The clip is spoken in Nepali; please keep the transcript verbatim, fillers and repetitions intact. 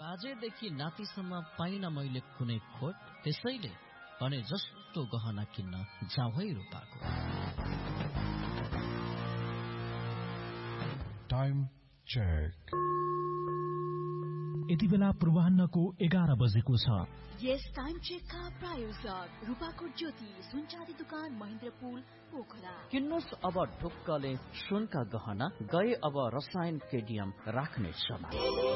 बाजेदेखि नातिसम्म पाइन मैले कुनै खोट, त्यसैले भने जस्तो गहना किन्न जाउँ है रूपाको। Time check. यति बेला पूर्वाह्नको एघार बजेको छ। यस टाइम चेकका प्रायोजक रूपाको ज्योति सुनचाँदी दुकान महेन्द्रपुल पोखरा। किन्नुस् अब ढुक्कले सुनका गहना, गए अब रसायन केडियम राख्ने समय।